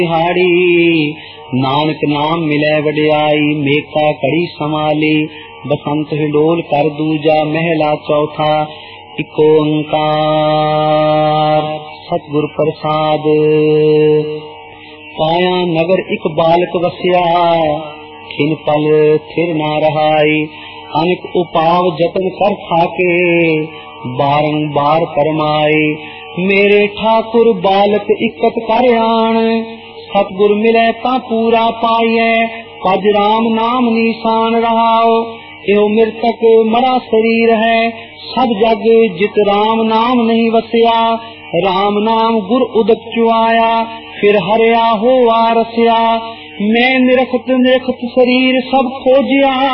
तिहाड़ी नानक नाम मिले वडियाई मेका कड़ी संभाली बसंत हिडोल कर दूजा महला चौथा इक ओंकार सतगुर प्रसाद। पाया नगर इक बालक वसिया खिन पल थिर ना रहाई अनेक उपाव जतन कर थाके बारंबार परमाए मेरे ठाकुर बालक इकत कर आन सतगुर मिले ता पूरा पाइए पज राम नाम निशान रहाओ एहो मृतक मरा शरीर है सब जग जित राम नाम नहीं वसिया राम नाम गुर उदक चुआया फिर हरिया हो रसिया मैं निरखत निरखत शरीर सब खोजिया